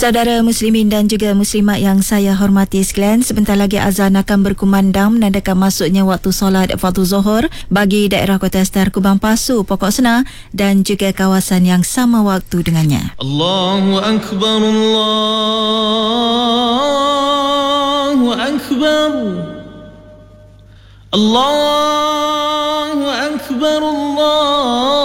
Saudara muslimin dan juga muslimat yang saya hormati sekalian, sebentar lagi azan akan berkumandang menandakan masuknya waktu solat fardu zuhur bagi daerah Kota Star, Kubang Pasu, Pokok Senar dan juga kawasan yang sama waktu dengannya. Allahu Akbar, Allahu Akbar, Allahu Akbar, Allah.